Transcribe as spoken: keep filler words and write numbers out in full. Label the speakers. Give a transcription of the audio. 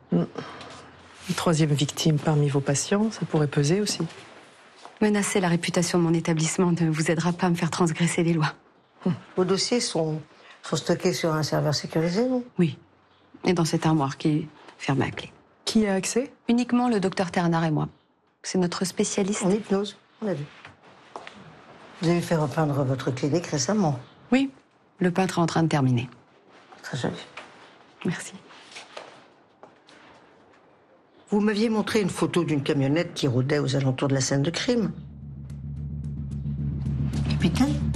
Speaker 1: Une troisième victime parmi vos patients, ça pourrait peser aussi.
Speaker 2: Menacer la réputation de mon établissement ne vous aidera pas à me faire transgresser les lois.
Speaker 3: Vos dossiers sont, sont stockés sur un serveur sécurisé, non?
Speaker 2: Oui. Et dans cette armoire qui est fermée à clé.
Speaker 1: Qui a accès?
Speaker 2: Uniquement le docteur Ternard et moi. C'est notre spécialiste.
Speaker 3: En hypnose, on a vu. Vous avez fait repeindre votre clinique récemment.
Speaker 2: Oui. Le peintre est en train de terminer.
Speaker 3: Très joli.
Speaker 2: Merci.
Speaker 3: Vous m'aviez montré une photo d'une camionnette qui rôdait aux alentours de la scène de crime. Capitaine?